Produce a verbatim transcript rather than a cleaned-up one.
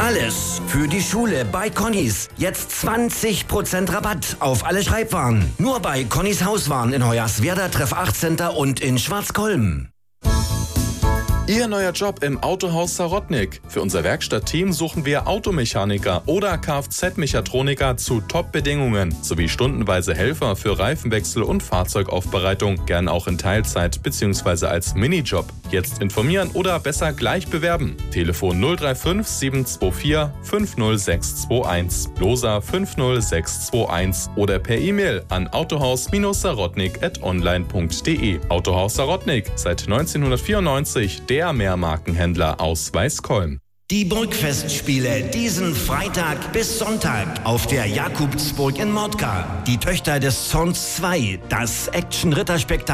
Alles für die Schule bei Connys. Jetzt zwanzig Prozent Rabatt auf alle Schreibwaren. Nur bei Connys Hauswaren in Hoyerswerda, Treff acht Center und in Schwarzkolm. Ihr neuer Job im Autohaus Sarotnik. Für unser Werkstattteam suchen wir Automechaniker oder Kfz-Mechatroniker zu Top-Bedingungen sowie stundenweise Helfer für Reifenwechsel und Fahrzeugaufbereitung, gern auch in Teilzeit bzw. als Minijob. Jetzt informieren oder besser gleich bewerben. Telefon null drei fünf sieben zwei vier fünf null sechs zwei eins, Loser fünf null sechs zwei eins oder per E-Mail an autohaus sarotnik at online punkt de. Autohaus Sarotnik, seit neunzehnhundertvierundneunzig der Mehrmarkenhändler aus Weißkolm. Die Burgfestspiele diesen Freitag bis Sonntag auf der Jakobsburg in Mordka. Die Töchter des Zorns zwei, das Action-Ritterspektakel